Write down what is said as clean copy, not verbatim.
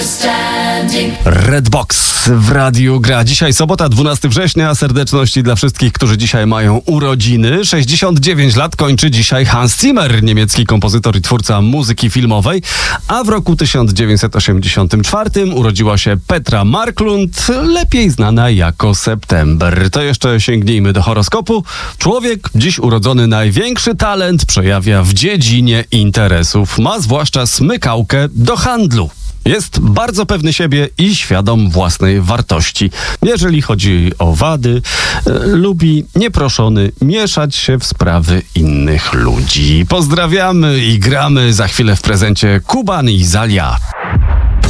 Redbox w radiu gra. Dzisiaj sobota, 12 września. Serdeczności dla wszystkich, którzy dzisiaj mają urodziny. 69 lat kończy dzisiaj Hans Zimmer, niemiecki kompozytor i twórca muzyki filmowej. A w roku 1984 urodziła się Petra Marklund, lepiej znana jako September. To jeszcze sięgnijmy do horoskopu. Człowiek, dziś urodzony, największy talent przejawia w dziedzinie interesów. Ma zwłaszcza smykałkę do handlu. Jest bardzo pewny siebie i świadom własnej wartości. Jeżeli chodzi o wady, lubi nieproszony mieszać się w sprawy innych ludzi. Pozdrawiamy i gramy za chwilę w prezencie Kuban i Zalia.